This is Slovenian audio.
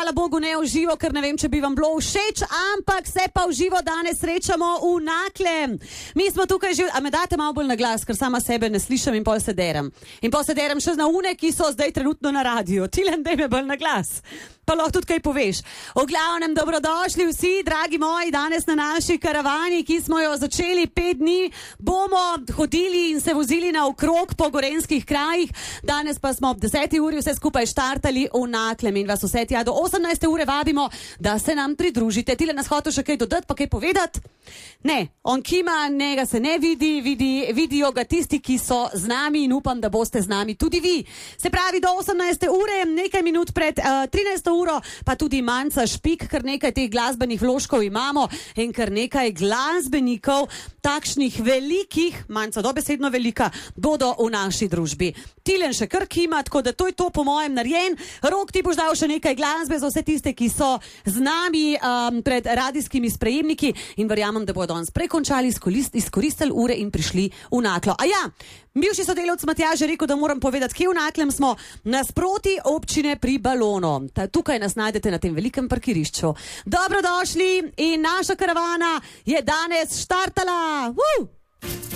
hvala Bogu ne v živo, ker ne vem, če bi vam bilo všeč, ampak se pa v živo danes srečamo v Naklem. Mi smo tukaj že, a me date malo bolj na glas, ker sama sebe ne slišim in pol se derem. In pol se derem še na une, ki so zdaj trenutno na radiju. Tilen, daj me bolj na glas. Pa lahko tudi kaj poveš. V glavnem, dobrodošli vsi, dragi moji, danes na naši karavani, ki smo jo začeli 5 dni, bomo hodili in se vozili naokrog po gorenjskih krajih. Danes pa smo ob 10. uri vse skupaj štartali v Naklem in vas vse tja do 18. ure vabimo, da se nam pridružite. Tile nas hotel še kaj dodati, pa kaj povedati? Ne, on kima, njega se ne vidi, vidijo ga tisti, ki so z nami in upam, da boste z nami tudi vi. Se pravi, do 18. ure, nekaj minut pred 13. uro, pa tudi manjca špik, ker nekaj teh glasbenih vložkov imamo in ker nekaj glasbenikov, takšnih velikih, manjca dobesedno velika, bodo v naši družbi. Tilen še kar kima, tako da to je to po mojem narejen. Rok, ti boš dal še nekaj glasbe za vse tiste, ki so z nami pred radijskimi sprejemniki in verjamem, da bodo danes prekončali, izkoristili ure in prišli v Naklo. A ja, bivši sodelavc Matjaž je rekel, da moram povedati, kje v Naklem smo, nasproti občine pri Balonu. Tukaj nas najdete na tem velikem parkirišču. Dobrodošli in naša karavana je danes štartala.